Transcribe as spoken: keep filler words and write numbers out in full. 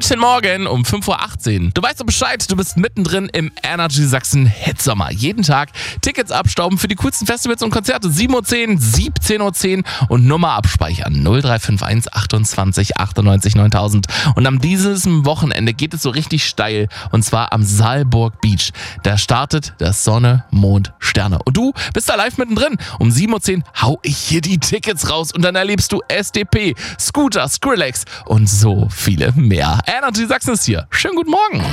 Guten Morgen um fünf Uhr achtzehn. Du weißt doch Bescheid, du bist mittendrin im Energy Sachsen Hitsommer. Jeden Tag Tickets abstauben für die coolsten Festivals und Konzerte. sieben Uhr zehn, siebzehn Uhr zehn und Nummer abspeichern. null drei fünf eins achtundzwanzig achtundneunzig neuntausend. Und am diesem Wochenende geht es so richtig steil. Und zwar am Saalburg Beach. Da startet das Sonne, Mond, Sterne. Und du bist da live mittendrin. Um sieben Uhr zehn hau ich hier die Tickets raus und dann erlebst du S D P, Scooter, Skrillex und so viele mehr. Energy Sachsen ist hier. Schönen guten Morgen.